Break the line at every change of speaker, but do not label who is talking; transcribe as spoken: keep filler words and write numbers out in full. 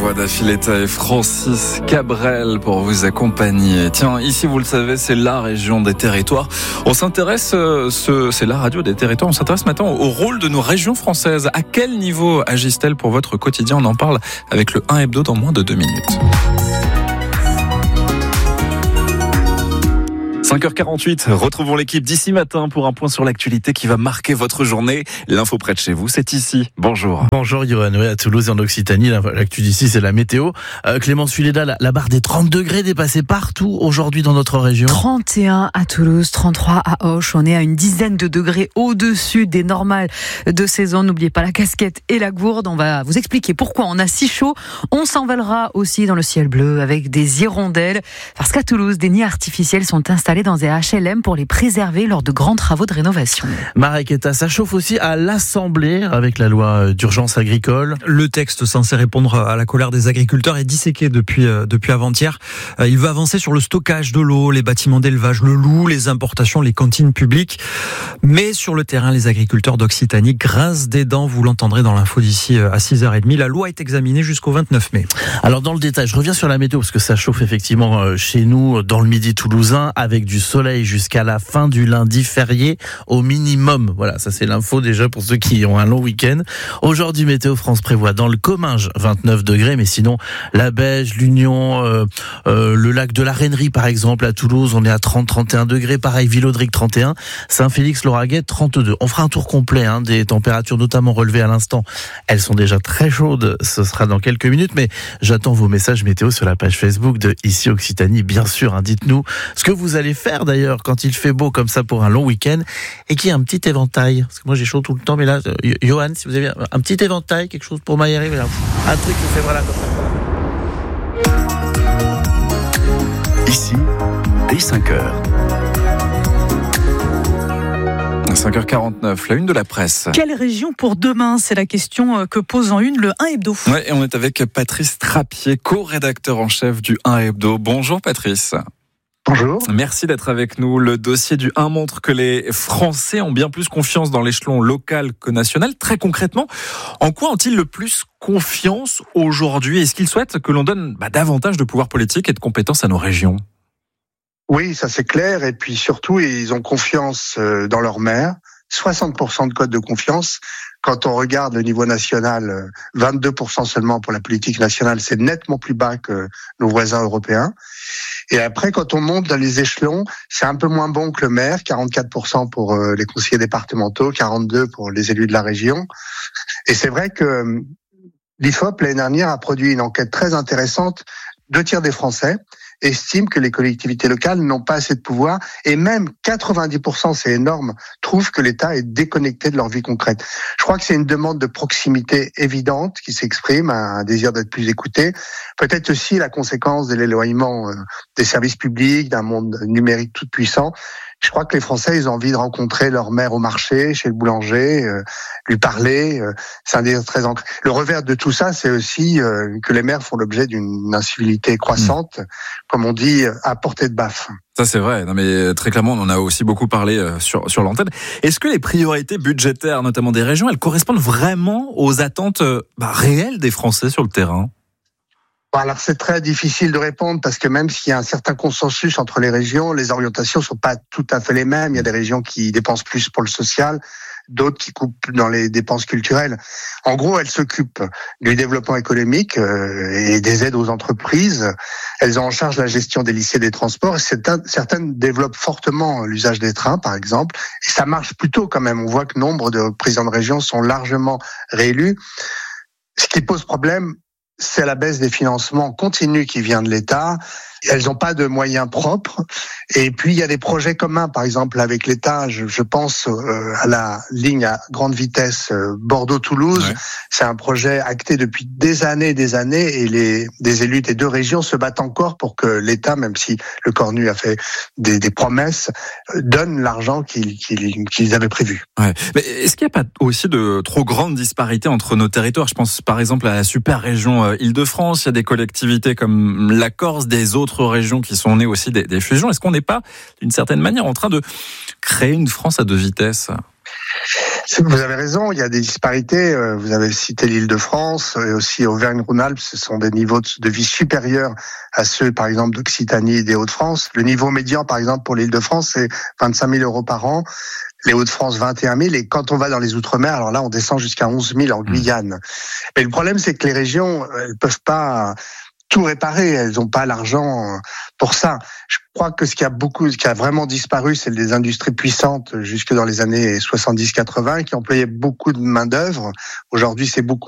voix d'Afiletta et Francis Cabrel pour vous accompagner. Tiens, ici, vous le savez, c'est la région des territoires. On s'intéresse, euh, ce, c'est la radio des territoires, on s'intéresse maintenant au rôle de nos régions françaises. À quel niveau agissent-elles pour votre quotidien? On en parle avec le un Hebdo dans moins de deux minutes. cinq heures quarante-huit, retrouvons l'équipe d'ici matin pour un point sur l'actualité qui va marquer votre journée. L'info près de chez vous, c'est ici. Bonjour.
Bonjour Yoann, oui, à Toulouse et en Occitanie, l'actu d'ici c'est la météo. Euh, Clémence Fuleda, la, la barre des trente degrés dépassée partout aujourd'hui dans notre région.
trente et un à Toulouse, trente-trois à Auch, on est à une dizaine de degrés au-dessus des normales de saison. N'oubliez pas la casquette et la gourde, on va vous expliquer pourquoi on a si chaud. On s'envolera aussi dans le ciel bleu avec des hirondelles, parce qu'à Toulouse, des nids artificiels sont installés dans des H L M pour les préserver lors de grands travaux de rénovation.
Marek Etta, ça chauffe aussi à l'Assemblée avec la loi d'urgence agricole.
Le texte censé répondre à la colère des agriculteurs est disséqué depuis, euh, depuis avant-hier. Euh, il veut avancer sur le stockage de l'eau, les bâtiments d'élevage, le loup, les importations, les cantines publiques. Mais sur le terrain, les agriculteurs d'Occitanie grincent des dents. Vous l'entendrez dans l'info d'ici à six heures trente. La loi est examinée jusqu'au vingt-neuf mai.
Alors dans le détail, je reviens sur la météo parce que ça chauffe effectivement chez nous dans le midi toulousain avec du soleil jusqu'à la fin du lundi férié au minimum. Voilà, ça c'est l'info déjà pour ceux qui ont un long week-end. Aujourd'hui, Météo France prévoit dans le Comminges vingt-neuf degrés, mais sinon la Beige, l'Union, euh, euh, le lac de la Rainerie par exemple à Toulouse, on est à trente à trente et un degrés. Pareil, Villaudric trente et un, Saint-Félix-Lauragais trente-deux. On fera un tour complet hein, des températures notamment relevées à l'instant. Elles sont déjà très chaudes, ce sera dans quelques minutes, mais j'attends vos messages météo sur la page Facebook de Ici Occitanie, bien sûr. Hein, dites-nous ce que vous allez faire d'ailleurs quand il fait beau comme ça pour un long week-end et qu'il y a un petit éventail. Parce que moi j'ai chaud tout le temps, mais là, euh, Johan, si vous avez un petit éventail, quelque chose pour m'aérer, un truc qui fait voilà comme
ça. Ici, dès cinq heures.
cinq heures quarante-neuf, la une de la presse.
Quelle région pour demain? C'est la question que pose en une le un Hebdo.
Ouais, et on est avec Patrice Trappier, co-rédacteur en chef du un Hebdo. Bonjour Patrice.
Bonjour.
Merci d'être avec nous. Le dossier du un montre que les Français ont bien plus confiance dans l'échelon local que national. Très concrètement, en quoi ont-ils le plus confiance aujourd'hui? Est-ce qu'ils souhaitent que l'on donne bah, davantage de pouvoir politique et de compétences à nos régions?
Oui, ça c'est clair. Et puis surtout, ils ont confiance dans leur maire. soixante pour cent de code de confiance. Quand on regarde le niveau national, vingt-deux pour cent seulement pour la politique nationale. C'est nettement plus bas que nos voisins européens. Et après, quand on monte dans les échelons, c'est un peu moins bon que le maire, quarante-quatre pour cent pour les conseillers départementaux, quarante-deux pour cent pour les élus de la région. Et c'est vrai que l'I F O P, l'année dernière, a produit une enquête très intéressante. Deux tiers des Français estiment que les collectivités locales n'ont pas assez de pouvoir et même quatre-vingt-dix pour cent, c'est énorme, trouvent que l'État est déconnecté de leur vie concrète. Je crois que c'est une demande de proximité évidente qui s'exprime, un désir d'être plus écouté, peut-être aussi la conséquence de l'éloignement des services publics, d'un monde numérique tout puissant. Je crois que les Français, ils ont envie de rencontrer leur mère au marché, chez le boulanger, euh, lui parler. Euh, c'est un désir très ancré. Le revers de tout ça, c'est aussi euh, que les maires font l'objet d'une incivilité croissante, mmh. comme on dit, à portée de baffe.
Ça c'est vrai, non mais très clairement on en a aussi beaucoup parlé sur sur l'antenne. Est-ce que les priorités budgétaires, notamment des régions, elles correspondent vraiment aux attentes bah, réelles des Français sur le terrain ?
Alors c'est très difficile de répondre parce que même s'il y a un certain consensus entre les régions, les orientations sont pas tout à fait les mêmes. Il y a des régions qui dépensent plus pour le social, d'autres qui coupent dans les dépenses culturelles. En gros, elles s'occupent du développement économique euh, et des aides aux entreprises. Elles ont en charge la gestion des lycées, des transports. Et certaines développent fortement l'usage des trains, par exemple. Et ça marche plutôt quand même. On voit que nombre de présidents de région sont largement réélus. Ce qui pose problème, c'est la baisse des financements continue qui vient de l'État. Elles n'ont pas de moyens propres. Et puis, il y a des projets communs, par exemple, avec l'État. Je, je pense euh, à la ligne à grande vitesse euh, Bordeaux-Toulouse. Ouais. C'est un projet acté depuis des années et des années. Et les des élus des deux régions se battent encore pour que l'État, même si le Cornu a fait des, des promesses, donne l'argent qu'ils, qu'ils, qu'ils avaient prévu.
Ouais. Mais est-ce qu'il n'y a pas aussi de trop grandes disparités entre nos territoires? Je pense, par exemple, à la super région euh, Île-de-France. Il y a des collectivités comme la Corse, des autres régions qui sont nées aussi des, des fusions. Est-ce qu'on n'est pas, d'une certaine manière, en train de créer une France à deux vitesses ?
Vous avez raison, il y a des disparités. Vous avez cité l'Île-de-France et aussi Auvergne-Rhône-Alpes. Ce sont des niveaux de vie supérieurs à ceux, par exemple, d'Occitanie et des Hauts-de-France. Le niveau médian, par exemple, pour l'Île-de-France, c'est vingt-cinq mille euros par an. Les Hauts-de-France, vingt et un mille. Et quand on va dans les Outre-mer, alors là, on descend jusqu'à onze mille en Guyane. Mais le problème, c'est que les régions, elles peuvent pas tout réparer. Elles n'ont pas l'argent pour ça. Je crois que ce qui a beaucoup, ce qui a vraiment disparu, c'est les industries puissantes jusque dans les années soixante-dix quatre-vingts qui employaient beaucoup de main d'œuvre. Aujourd'hui, c'est beaucoup